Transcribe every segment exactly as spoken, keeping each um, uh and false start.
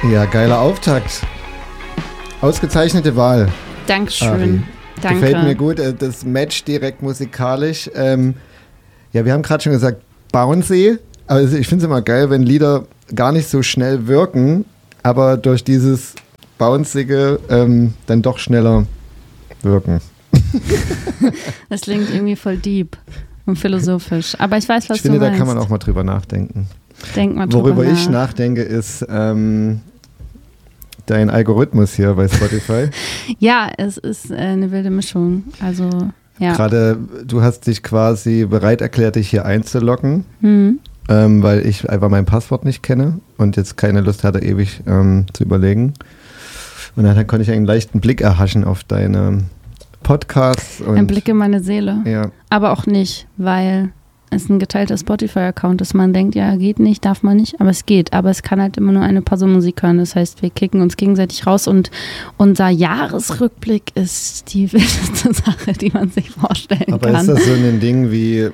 Ja, geiler Auftakt. Ausgezeichnete Wahl. Dankeschön. Ari. Danke. Gefällt mir gut. Das Match direkt musikalisch. Ähm, ja, wir haben gerade schon gesagt, bouncy. Also ich finde es immer geil, wenn Lieder gar nicht so schnell wirken, aber durch dieses Bouncige ähm, dann doch schneller wirken. Das klingt irgendwie voll deep und philosophisch. Aber ich weiß, was ich finde, du meinst. da kann man auch mal drüber nachdenken. Denk mal drüber Worüber nach. ich nachdenke, ist ähm, dein Algorithmus hier bei Spotify. Ja, es ist äh, eine wilde Mischung. Also, ja. Gerade, du hast dich quasi bereit erklärt, dich hier einzuloggen, Mhm. ähm, weil ich einfach mein Passwort nicht kenne und jetzt keine Lust hatte, ewig ähm, zu überlegen. Und dann konnte ich einen leichten Blick erhaschen auf deine Podcasts. Und Ein Blick in meine Seele. Ja. Aber auch nicht, weil es ein geteilter Spotify-Account ist. Man denkt, ja, geht nicht, darf man nicht, aber es geht. Aber es kann halt immer nur eine Person Musik hören. Das heißt, wir kicken uns gegenseitig raus und unser Jahresrückblick ist die wildeste Sache, die man sich vorstellen Aber kann. ist das so ein Ding wie,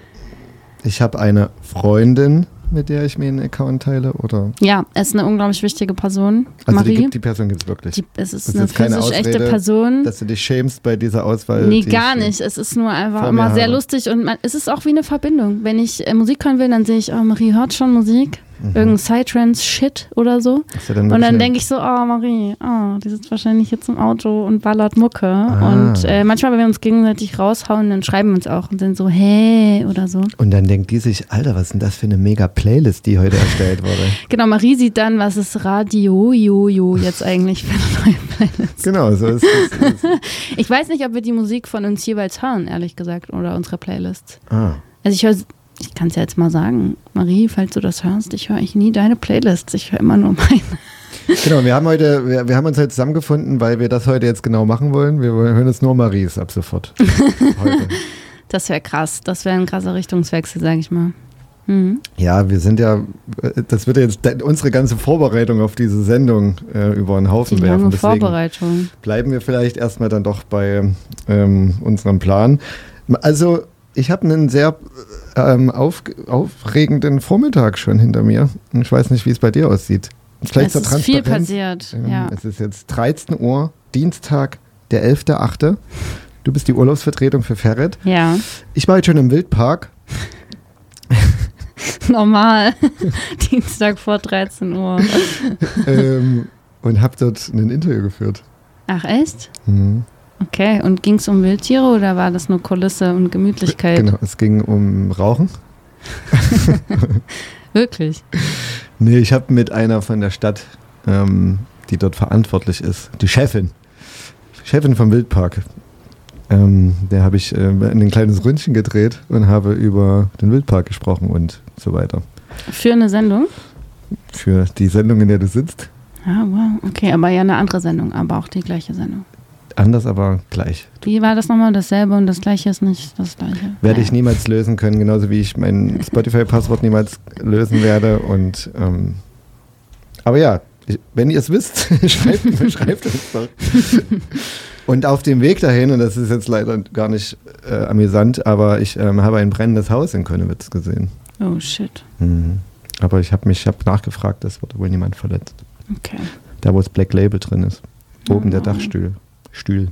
ich habe eine Freundin, mit der ich mir einen Account teile, oder? Ja, es ist eine unglaublich wichtige Person. Also Marie. die, gibt- die Person gibt es wirklich. Die, es ist Das eine ist keine physisch echte Ausrede, Person. Dass du dich schämst bei dieser Auswahl. Nee, die gar ich, nicht. Es ist nur einfach vor mir immer sehr habe. lustig und man, es ist auch wie eine Verbindung. Wenn ich äh, Musik hören will, dann sehe ich, oh, Marie hört schon Musik. Mhm. Irgendein Psytrance-Shit oder so. Ist ja dann Und wirklich dann eine- denke ich so, oh Marie, oh, die sitzt wahrscheinlich jetzt im Auto und ballert Mucke. Ah. Und äh, manchmal, wenn wir uns gegenseitig raushauen, dann schreiben wir uns auch und sind so, hey oder so. Und dann denkt die sich, Alter, was ist denn das für eine mega Playlist, die heute erstellt wurde? Genau, Marie sieht dann, was ist Radio Jojo jetzt eigentlich für eine neue Playlist. Genau, so ist es. Ich weiß nicht, ob wir die Musik von uns jeweils hören, ehrlich gesagt, oder unsere Playlists. Ah. Also ich höre, ich kann es ja jetzt mal sagen, Marie, falls du das hörst, ich höre eigentlich nie deine Playlists, ich höre immer nur meine. Genau, wir haben heute, wir, wir haben uns heute zusammengefunden, weil wir das heute jetzt genau machen wollen. Wir wollen- hören jetzt nur Maries ab sofort. Heute. Das wäre krass, das wäre ein krasser Richtungswechsel, sag ich mal. Mhm. Ja, wir sind ja, das wird jetzt de- unsere ganze Vorbereitung auf diese Sendung äh, über den Haufen Die werfen. lange Deswegen Vorbereitung. bleiben wir vielleicht erstmal dann doch bei ähm, unserem Plan. Also, ich habe einen sehr ähm, auf, aufregenden Vormittag schon hinter mir. Ich weiß nicht, wie es bei dir aussieht. Vielleicht Es zur ist viel Transparenz. passiert, Ähm, ja. Es ist jetzt dreizehn Uhr, Dienstag, der elfter achte Du bist die Urlaubsvertretung für Ferret. Ja, Ich war jetzt schon im Wildpark. normal. Dienstag vor dreizehn Uhr. ähm, und habe dort ein Interview geführt. Ach echt? Mhm. Okay, und ging es um Wildtiere oder war das nur Kulisse und Gemütlichkeit? Genau, es ging um Rauchen. Wirklich? Nee, ich habe mit einer von der Stadt, ähm, die dort verantwortlich ist, die Chefin, Chefin vom Wildpark, ähm, der habe ich ähm, ein kleines Ründchen gedreht und habe über den Wildpark gesprochen und so weiter. Für eine Sendung? Für die Sendung, in der du sitzt, Ah, wow. Okay, aber ja eine andere Sendung, aber auch die gleiche Sendung. anders, aber gleich. Wie war das nochmal? Dasselbe und das Gleiche ist nicht das Gleiche. Werde Naja. ich niemals lösen können, genauso wie ich mein Spotify-Passwort niemals lösen werde. Und ähm, aber ja, ich, wenn ihr es wisst, schreibt, schreibt es doch. Und auf dem Weg dahin, und das ist jetzt leider gar nicht äh, amüsant, aber ich ähm, habe ein brennendes Haus in Könewitz gesehen. Oh shit. Mhm. Aber ich habe mich hab nachgefragt, es wurde wohl niemand verletzt. Okay. Da, wo das Black Label drin ist. Oben Oh. der Dachstuhl. Stühl.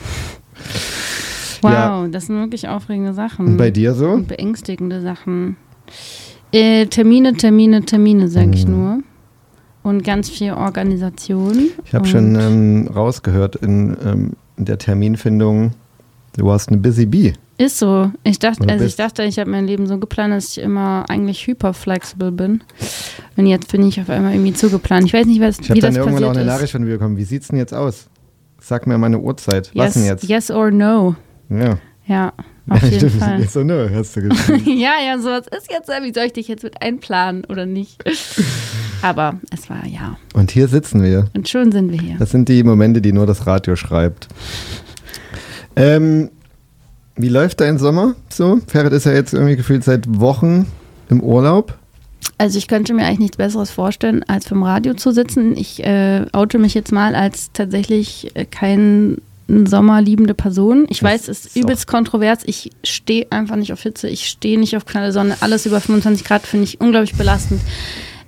Wow, Ja. das sind wirklich aufregende Sachen. Und bei dir so? Und beängstigende Sachen. Äh, Termine, Termine, Termine, sage ich Mhm. nur. Und ganz viel Organisation. Ich habe Und schon ähm, rausgehört in, ähm, in der Terminfindung, du warst eine Busy Bee. Ist so. Ich dachte, Oder also ich bist. dachte, ich habe mein Leben so geplant, dass ich immer eigentlich hyperflexibel bin. Und jetzt bin ich auf einmal irgendwie zugeplant. Ich weiß nicht, was, Ich habe wie dann das irgendwann auch passiert eine ist. Nachricht von mir bekommen. Wie sieht's denn jetzt aus? Sag mir mal eine Uhrzeit. Was Yes, denn jetzt? yes or no. Ja. Ja, auf jeden Fall. So, ne, hast du geschrieben. Ja, ja, so was ist jetzt, wie soll ich dich jetzt mit einplanen oder nicht? Aber es war ja. Und hier sitzen wir. Und schon sind wir hier. Das sind die Momente, die nur das Radio schreibt. Ähm, wie läuft dein Sommer so? Ferret ist ja jetzt irgendwie gefühlt seit Wochen im Urlaub. Also ich könnte mir eigentlich nichts Besseres vorstellen, als vom Radio zu sitzen. Ich äh, oute mich jetzt mal als tatsächlich äh, kein sommerliebende Person. Ich Das weiß, es ist ist übelst kontrovers. Ich stehe einfach nicht auf Hitze. Ich stehe nicht auf knalle Sonne. Alles über fünfundzwanzig Grad finde ich unglaublich belastend.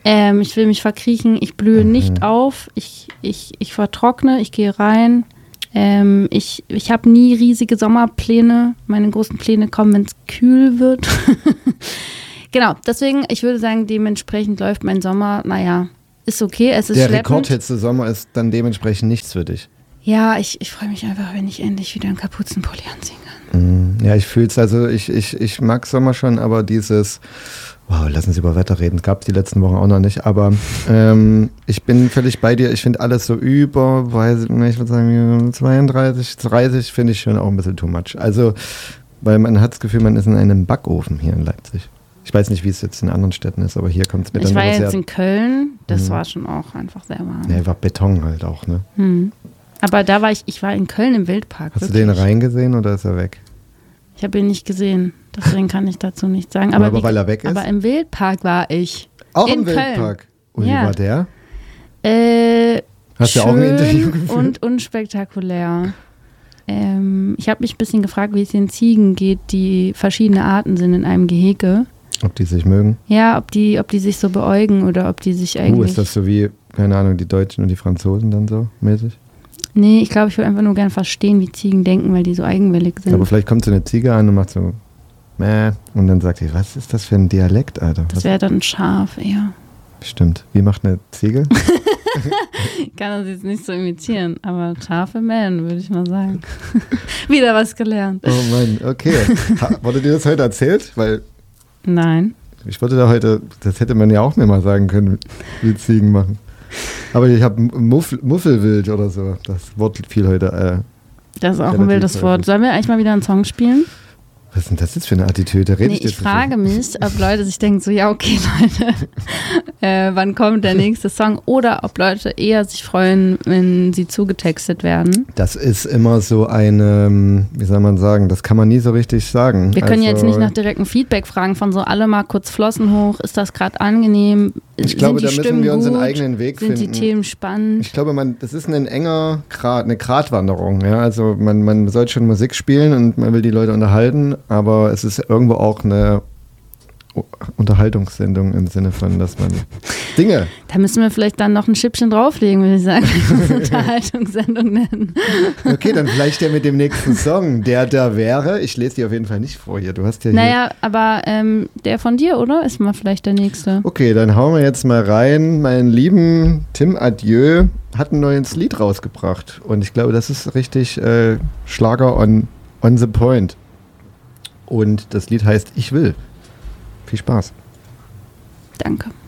Ähm, ich will mich verkriechen, ich blühe Mhm. nicht auf, ich, ich, ich vertrockne, ich gehe rein. Ähm, ich ich habe nie riesige Sommerpläne. Meine großen Pläne kommen, wenn es kühl wird. Genau, deswegen, ich würde sagen, dementsprechend läuft mein Sommer, naja, ist okay, es ist Der schleppend. Rekordhitze Sommer ist dann dementsprechend nichts für dich. Ja, ich, ich freue mich einfach, wenn ich endlich wieder einen Kapuzenpulli anziehen kann. Mhm. Ja, ich fühle es, also ich, ich, ich mag Sommer schon, aber dieses, wow, lassen Sie über Wetter reden, gab es die letzten Wochen auch noch nicht, aber ähm, ich bin völlig bei dir, ich finde alles so über, weiß, ich würde sagen zweiunddreißig, dreißig finde ich schon auch ein bisschen too much. Also, weil man hat das Gefühl, man ist in einem Backofen hier in Leipzig. Ich weiß nicht, wie es jetzt in anderen Städten ist, aber hier kommt es mir Ich dann war immer jetzt sehr... in Köln, das Mhm. war schon auch einfach sehr warm. Ja, war Beton halt auch, ne? Hm. Aber da war ich, ich war in Köln im Wildpark. Hast wirklich. du den reingesehen oder ist er weg? Ich habe ihn nicht gesehen, deswegen kann ich dazu nichts sagen. Aber, Aber, wie, weil er weg ist? aber im Wildpark war ich. Auch in im Köln. Wildpark. Und wie Ja. war der? Äh, Hast du schön auch ein Interview geführt? und unspektakulär. Ähm, ich habe mich ein bisschen gefragt, wie es den Ziegen geht, die verschiedene Arten sind in einem Gehege. Ob die sich mögen? Ja, ob die, ob die sich so beäugen oder ob die sich eigentlich... Uh, ist das so wie, keine Ahnung, die Deutschen und die Franzosen dann so mäßig? Nee, ich glaube, ich würde einfach nur gerne verstehen, wie Ziegen denken, weil die so eigenwillig sind. Aber vielleicht kommt so eine Ziege an und macht so, Mäh, und dann sagt die, was ist das für ein Dialekt, Alter? das Was? wäre dann ein Schaf eher. Stimmt. Wie macht eine Ziege? Ich kann das jetzt nicht so imitieren, aber Schafe mähen, würde ich mal sagen. Wieder was gelernt. Oh Mann, okay. Ha, wurde dir das heute erzählt? Weil Nein. ich wollte da heute, das hätte man ja auch mir mal sagen können, wie Ziegen machen. Aber ich habe Muff, Muffelwild oder so. Das Wort fiel heute. Äh, Das ist auch ein Relativ wildes Wort. häufig. Sollen wir eigentlich mal wieder einen Song spielen? was ist denn das jetzt für eine Attitüde? Red Nee, ich ich jetzt frage mich, ob Leute sich denken, so ja, okay, Leute, äh, wann kommt der nächste Song? Oder ob Leute eher sich freuen, wenn sie zugetextet werden. Das ist immer so eine, wie soll man sagen, das kann man nie so richtig sagen. Wir können also, jetzt nicht nach direktem Feedback fragen, von so alle mal kurz Flossen hoch, ist das gerade angenehm? Ich glaube, Sind da die müssen Stimmen wir unseren gut? eigenen Weg Sind finden. die Themen spannend? Ich glaube, man, das ist ein enger Grat, eine Gratwanderung. Ja? Also man, man soll schon Musik spielen und man will die Leute unterhalten, aber es ist irgendwo auch eine Unterhaltungssendung im Sinne von, dass man Dinge. Da müssen wir vielleicht dann noch ein Schippchen drauflegen, würde ich sagen, wenn wir es Unterhaltungssendung nennen. Okay, dann vielleicht der mit dem nächsten Song, der da wäre. Ich lese die auf jeden Fall nicht vor hier. Du hast ja hier. Naja, aber ähm, der von dir, oder? Ist mal vielleicht der nächste. Okay, dann hauen wir jetzt mal rein. Mein lieben Tim Adieu hat ein neues Lied rausgebracht. Und ich glaube, das ist richtig äh, Schlager on, on the point. Und das Lied heißt Ich will. Viel Spaß. Danke.